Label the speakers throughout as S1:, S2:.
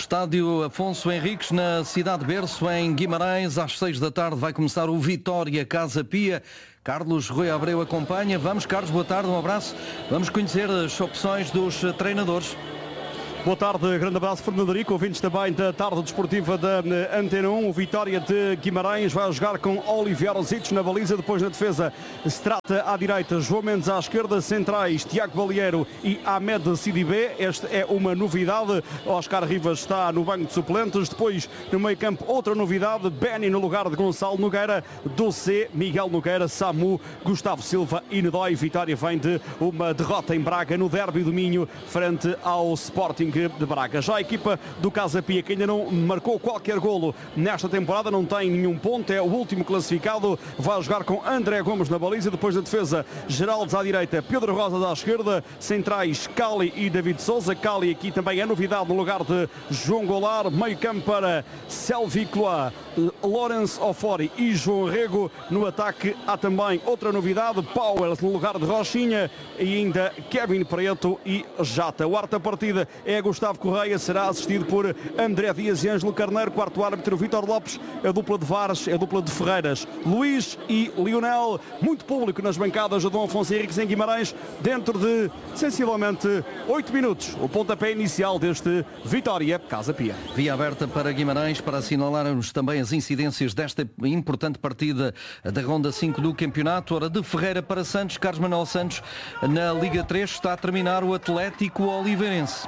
S1: estádio Afonso Henriques, na cidade de Berço, em Guimarães. Às 6 da tarde vai começar o Vitória Casa Pia. Carlos Rui Abreu acompanha. Vamos, Carlos, boa tarde, um abraço. Vamos conhecer as opções dos treinadores.
S2: Boa tarde, grande abraço, Fernando, ouvintes também da tarde desportiva da Antena 1. O Vitória de Guimarães vai jogar com Oliveira Zitos na baliza, depois na defesa se trata à direita, João Mendes à esquerda, centrais Tiago Balieiro e Ahmed Sidibé. Esta é uma novidade, Oscar Rivas está no banco de suplentes. Depois no meio campo outra novidade, Benny no lugar de Gonçalo Nogueira, Dossé, Miguel Nogueira, Samu, Gustavo Silva e Nedói. Vitória vem de uma derrota em Braga no derby do Minho frente ao Sporting de Braga. Já a equipa do Casa Pia, que ainda não marcou qualquer golo nesta temporada, não tem nenhum ponto, é o último classificado, vai jogar com André Gomes na baliza, depois da defesa Geraldes à direita, Pedro Rosa à esquerda, centrais Cali e David Souza. Cali aqui também é novidade no lugar de João Goulart, meio campo para Selvi Cloa, Lawrence Ofori e João Rego. No ataque há também outra novidade, Powers no lugar de Rochinha e ainda Kevin Preto e Jata. O arte da partida é Gustavo Correia, será assistido por André Dias e Ângelo Carneiro. Quarto árbitro Vítor Lopes, a dupla de Vares, a dupla de Ferreiras, Luís e Lionel. Muito público nas bancadas de Dom Afonso Henriques em Guimarães, dentro de sensivelmente 8 minutos. O pontapé inicial deste Vitória Casa Pia.
S1: Via aberta para Guimarães para assinalarmos também as incidências desta importante partida da Ronda 5 do campeonato. Ora, de Ferreira para Santos, Carlos Manuel Santos na Liga 3 está a terminar o Atlético Oliveirense.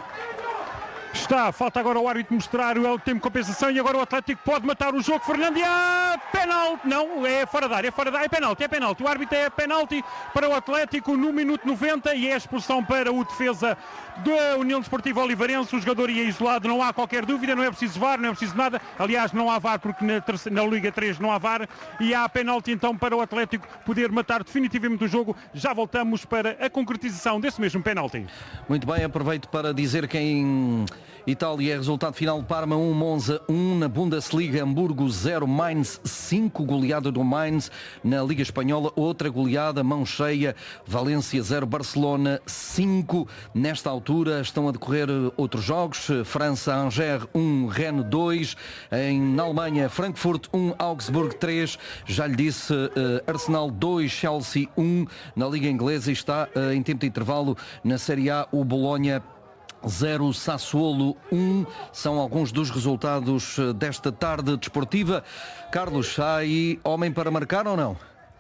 S3: Está, falta agora o árbitro mostrar o tempo de compensação e agora o Atlético pode matar o jogo. Fernando, penalti, não, é fora da área, é penalti, o árbitro é penalti para o Atlético no minuto 90 e é expulsão para o defesa da União Desportiva Oliveirense. O jogador ia isolado, não há qualquer dúvida, não é preciso VAR, não é preciso nada, aliás não há VAR porque na Liga 3 não há VAR e há penalti então para o Atlético poder matar definitivamente o jogo. Já voltamos para a concretização desse mesmo penalti.
S1: Muito bem, aproveito para dizer que em Itália é resultado final: Parma 1, Monza 1, na Bundesliga Hamburgo 0, Mainz 5, goleada do Mainz. Na Liga Espanhola outra goleada, mão cheia, Valência 0, Barcelona 5. Nesta altura estão a decorrer outros jogos: França, Angers 1, Rennes 2. Na Alemanha, Frankfurt 1, Augsburg 3. Já lhe disse, Arsenal 2, Chelsea 1. Na Liga Inglesa está em tempo de intervalo na Série A o Bolonha 0, Sassuolo 1. São alguns dos resultados desta tarde desportiva. Carlos, há aí homem para marcar ou não?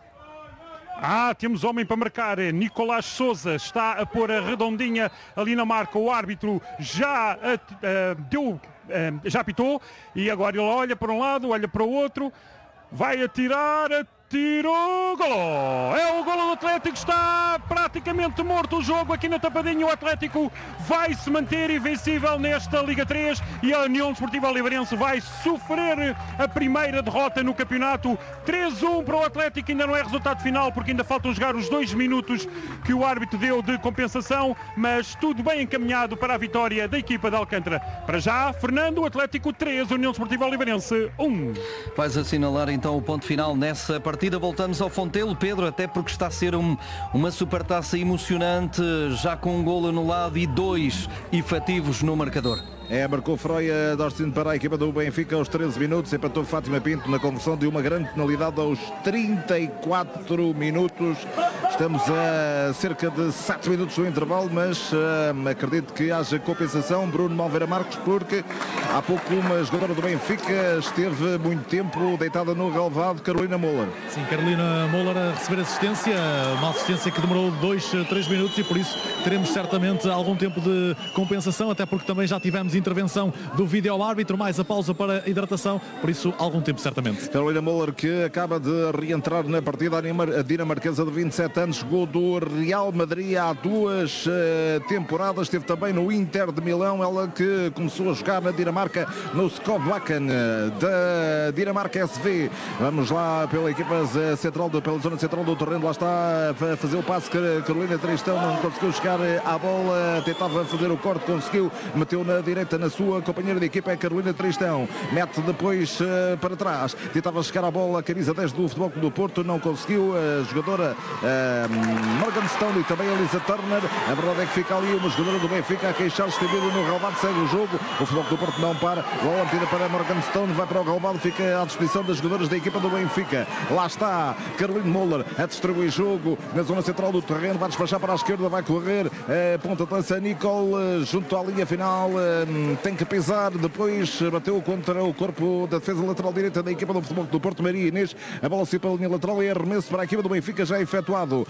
S3: Temos homem para marcar. Nicolás Souza está a pôr a redondinha ali na marca. O árbitro já já apitou e agora ele olha para um lado, olha para o outro, vai atirar, tirou, golo! É o golo do Atlético, está praticamente morto o jogo aqui na Tapadinha. O Atlético vai se manter invencível nesta Liga 3 e a União Desportiva Oliveirense vai sofrer a primeira derrota no campeonato. 3-1 para o Atlético, ainda não é resultado final porque ainda faltam jogar os 2 minutos que o árbitro deu de compensação, mas tudo bem encaminhado para a vitória da equipa de Alcântara. Para já, Fernando, Atlético 3, União Desportiva Oliveirense 1.
S1: Vais assinalar então o ponto final nessa partida. Voltamos ao Fontelo, Pedro, até porque está a ser uma supertaça emocionante, já com um golo anulado e 2 efetivos no marcador.
S4: Marcou Freia Dostin para a equipa do Benfica aos 13 minutos, empatou Fátima Pinto na conversão de uma grande penalidade aos 34 minutos. Estamos a cerca de 7 minutos do intervalo, mas acredito que haja compensação. Bruno Malveira Marques, porque há pouco uma jogadora do Benfica esteve muito tempo deitada no relvado, Carolina Moller.
S5: Sim, Carolina Moller a receber assistência, uma assistência que demorou 2-3 minutos e por isso teremos certamente algum tempo de compensação, até porque também já tivemos intervenção do vídeo-árbitro, mais a pausa para hidratação, por isso algum tempo certamente.
S4: Carolina Moller, que acaba de reentrar na partida, a dinamarquesa de 27 anos, jogou do Real Madrid há 2 temporadas, esteve também no Inter de Milão, ela que começou a jogar na Dinamarca no Skoblaken da Dinamarca SV. Vamos lá pela equipa central, pela zona central do terreno, lá está a fazer o passe Carolina Tristão, não conseguiu chegar à bola, tentava fazer o corte, conseguiu, meteu na direita direita na sua companheira de equipa, é Carolina Tristão. Mete depois para trás. Tentava chegar a bola a camisa 10 do Futebol Clube do Porto, não conseguiu. A jogadora Morgan Stone e também a Elisa Turner. A verdade é que fica ali uma jogadora do Benfica a queixar-se estendido no relvado, segue o jogo. O Futebol Clube do Porto não para. Bola tira para Morgan Stone, vai para o relvado, fica à disposição das jogadoras da equipa do Benfica. Lá está Caroline Moller a distribuir jogo na zona central do terreno, vai despachar para a esquerda, vai correr. Ponta de lança Nicole junto à linha final, tem que pisar, depois bateu contra o corpo da defesa lateral direita da equipa do Futebol do Porto, Maria Inês. A bola se para a linha lateral e arremesso para a equipa do Benfica já efetuado.